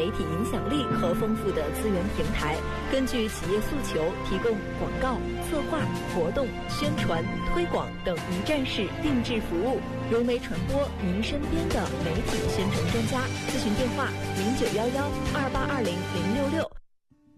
媒体影响力和丰富的资源平台，根据企业诉求提供广告、策划、活动、宣传、推广等一站式定制服务。融媒传播您身边的媒体宣传专家，咨询电话0911282006